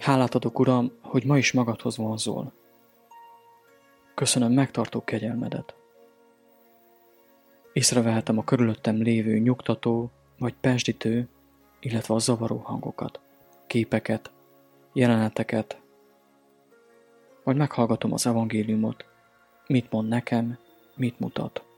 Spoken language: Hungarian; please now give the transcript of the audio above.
Hálát adok, Uram, hogy ma is magadhoz vonzol. Köszönöm megtartó kegyelmedet. Észrevehetem a körülöttem lévő nyugtató vagy pezsdítő, illetve a zavaró hangokat, képeket, jeleneteket, vagy meghallgatom az evangéliumot, mit mond nekem, mit mutat.